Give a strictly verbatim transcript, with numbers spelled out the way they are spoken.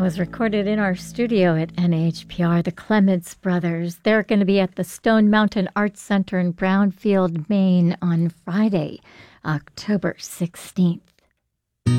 It was recorded in our studio at N H P R, the Clements Brothers. They're going to be at the Stone Mountain Arts Center in Brownfield, Maine on Friday, October sixteenth.